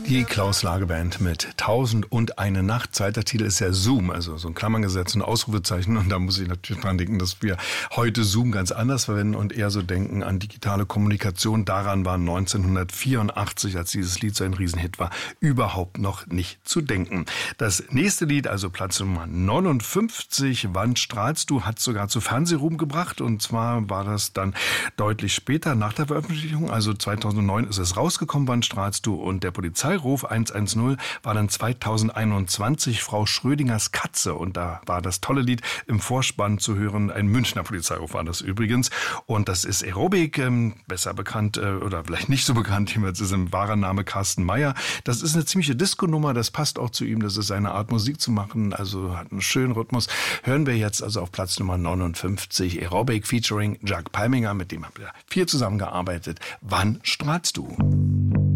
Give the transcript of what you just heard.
Die Klaus-Lage-Band mit 1001 Nacht. Zweiter Titel ist ja Zoom, also so ein Klammern gesetzt, ein Ausrufezeichen. Und da muss ich natürlich dran denken, dass wir heute Zoom ganz anders verwenden und eher so denken an digitale Kommunikation. Daran war 1984, als dieses Lied so ein Riesenhit war, überhaupt noch nicht zu denken. Das nächste Lied, also Platz Nummer 59, Wann strahlst du, hat sogar zu Fernsehruhm gebracht. Und zwar war das dann deutlich später, nach der Veröffentlichung, also 2009 ist es rausgekommen, Wann strahlst du, und der Polizeiruf 110 war dann 2021 Frau Schrödingers Katze, und da war das tolle Lied im Vorspann zu hören. Ein Münchner Polizeiruf war das übrigens, und das ist Aerobic, besser bekannt oder vielleicht nicht so bekannt, jedenfalls ist im wahren Name Carsten Meyer. Das ist eine ziemliche Disco-Nummer, das passt auch zu ihm, das ist seine Art Musik zu machen, also hat einen schönen Rhythmus. Hören wir jetzt also auf Platz Nummer 59 Aerobic featuring Jacques Palminger, mit dem haben wir viel zusammengearbeitet. Wann strahlst du?